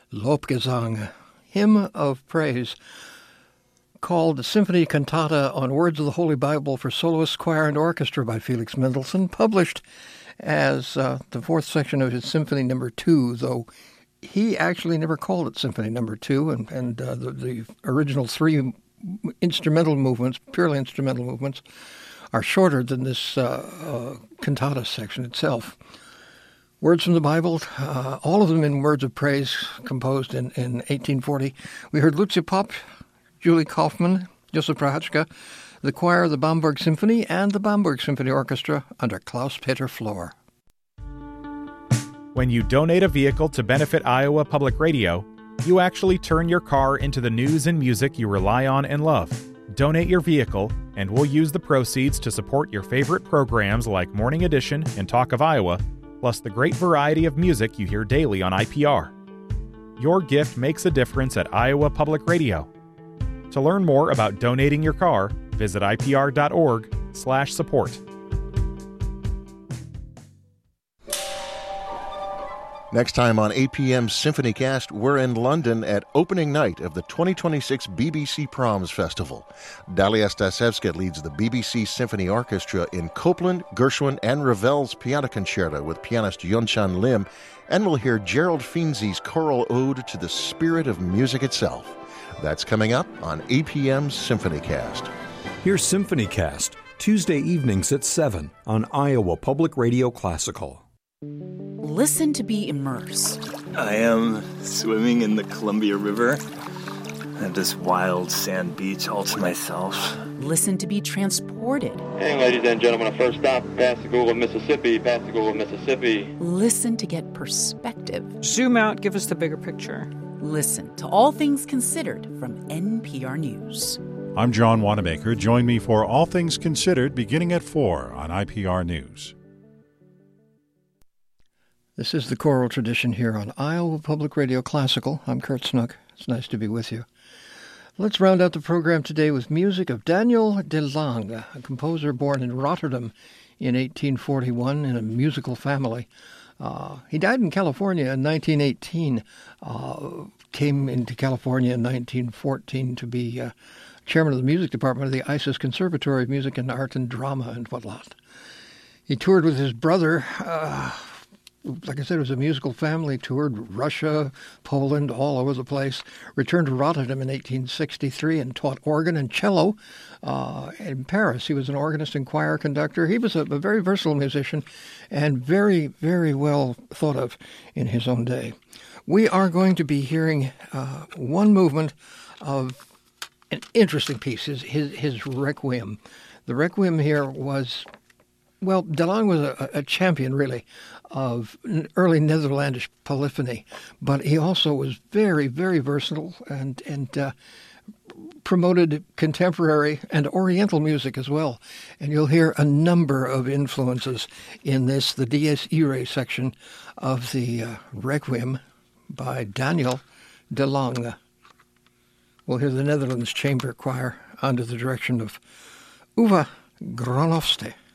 Lobgesang, hymn of praise, called Symphony Cantata on Words of the Holy Bible for Soloist, Choir, and Orchestra by Felix Mendelssohn, published as the fourth section of his Symphony No. 2, though he actually never called it Symphony No. 2, and the original three instrumental movements, purely instrumental movements, are shorter than this cantata section itself. Words from the Bible, all of them in words of praise, composed in 1840. We heard Lucia Popp, Julie Kaufmann, Josef Prohatzka, the choir of the Bamberg Symphony, and the Bamberg Symphony Orchestra under Klaus-Peter Flohr. When you donate a vehicle to benefit Iowa Public Radio, you actually turn your car into the news and music you rely on and love. Donate your vehicle, and we'll use the proceeds to support your favorite programs like Morning Edition and Talk of Iowa, plus the great variety of music you hear daily on IPR. Your gift makes a difference at Iowa Public Radio. To learn more about donating your car, visit ipr.org/support. Next time on APM's SymphonyCast, we're in London at opening night of the 2026 BBC Proms Festival. Dalia Stasevska leads the BBC Symphony Orchestra in Copland, Gershwin, and Ravel's Piano Concerto with pianist Yunchan Lim, and we'll hear Gerald Finzi's choral ode to the spirit of music itself. That's coming up on APM's SymphonyCast. Here's SymphonyCast, Tuesday evenings at 7 on Iowa Public Radio Classical. Listen to be immersed. I am swimming in the Columbia River at this wild sand beach all to myself. Listen to be transported. Hey, ladies and gentlemen, first stop, Pascagoula, Mississippi, Pascagoula, Mississippi. Listen to get perspective. Zoom out, give us the bigger picture. Listen to All Things Considered from NPR News. I'm John Wanamaker. Join me for All Things Considered beginning at 4 on IPR News. This is the choral tradition here on Iowa Public Radio Classical. I'm Kurt Snook. It's nice to be with you. Let's round out the program today with music of Daniel de Lange, a composer born in Rotterdam in 1841 in a musical family. He died in California in 1918, came into California in 1914 to be chairman of the music department of the ISIS Conservatory of Music and Art and Drama and whatnot. He toured with his brother. Like I said, it was a musical family, toured Russia, Poland, all over the place, returned to Rotterdam in 1863 and taught organ and cello in Paris. He was an organist and choir conductor. He was a very versatile musician and very, very well thought of in his own day. We are going to be hearing one movement of an interesting piece, his Requiem. The Requiem here was, well, de Lange was a champion, really, of early Netherlandish polyphony, but he also was very, very versatile and promoted contemporary and oriental music as well. And you'll hear a number of influences in this, the Dies Irae section of the Requiem by Daniel de Lange. We'll hear the Netherlands Chamber Choir under the direction of Uwe Gronowski.